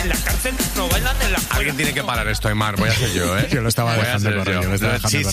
En la cárcel no bailan en la escuela. Alguien tiene que parar esto, Aymar. Voy a ser yo, ¿eh? Yo lo estaba dejando correr. Sí.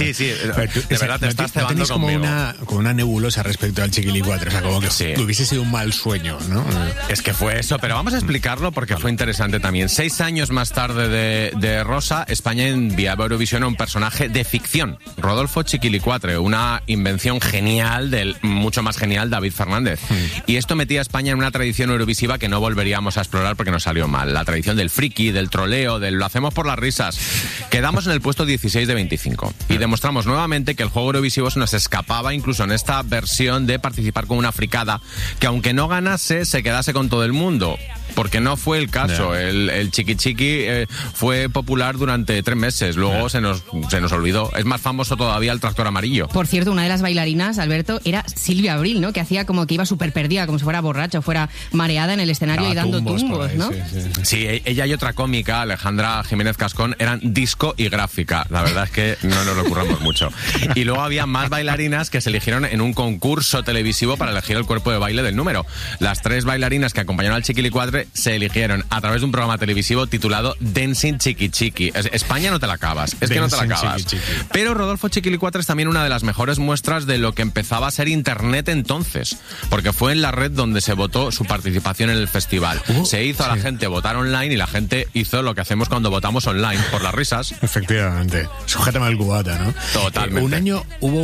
De verdad, te estás cebando como conmigo. como una nebulosa respecto al Chiquilicuatre. O sea, como que hubiese sido un mal sueño, ¿no? Es que fue eso, pero vamos a explicarlo porque fue interesante también. 6 años más tarde de Rosa, España enviaba a Eurovisión a un personaje de ficción, Rodolfo Chiquilicuatre, una invención genial del mucho más genial David Fernández. Y esto metía a España en una tradición eurovisiva que no volveríamos a explorar porque nos salió mal. La tradición del friki, del troleo, del lo hacemos por las risas. Quedamos en el puesto 16 de 25 y demostramos nuevamente que el juego eurovisivo se nos escapaba incluso en esta versión de participar con una fricada que aunque no ganase, se quedase con todo el mundo. Porque no fue el caso. El Chiqui Chiqui fue popular durante 3 meses. Luego se nos olvidó. Es más famoso todavía el Tractor Amarillo. Por cierto, una de las bailarinas, Alberto, era Silvia Abril, ¿no? Que hacía como que iba súper perdida, como si fuera borracha o fuera mareada en el escenario y dando tumbos, ¿no? Sí, ella y otra cómica, Alejandra Jiménez Cascón, eran disco y gráfica. La verdad es que no nos lo curramos mucho. Y luego había más bailarinas que se eligieron en un concurso televisivo para elegir el cuerpo de baile del número. Las 3 bailarinas que acompañaron al Chiquilicuatre se eligieron a través de un programa televisivo titulado Dancing Chiqui Chiqui. España no te la acabas, es que no te la acabas. Chiqui Chiqui. Pero Rodolfo Chiquilicuatre es también una de las mejores muestras de lo que empezaba a ser Internet entonces, porque fue en la red donde se votó su participación en el festival. Se hizo a la gente votar online y la gente hizo lo que hacemos cuando votamos online, por las risas. Efectivamente. Sujétame al cubata, ¿no? Totalmente. Un año hubo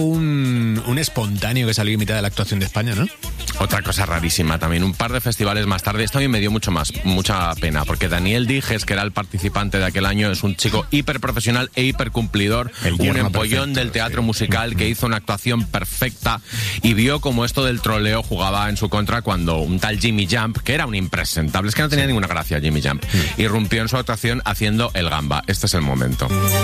un espontáneo que salió en mitad de la actuación de España, ¿no? Otra cosa rarísima también, un par de festivales más tarde, esto a mí me dio mucha pena, porque Daniel Dijes, que era el participante de aquel año, es un chico hiper profesional e hiper cumplidor, un empollón del teatro musical que hizo una actuación perfecta y vio como esto del troleo jugaba en su contra cuando un tal Jimmy Jump, que era un impresentable, es que no tenía ninguna gracia Jimmy Jump, irrumpió en su actuación haciendo el gamba. Este es el momento.